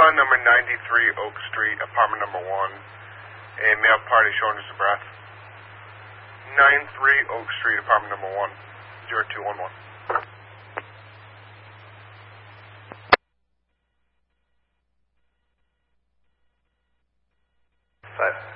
number 93 Oak Street, apartment number 1. A male party shortness of breath. 93 Oak Street, apartment number 1. 0211. 5.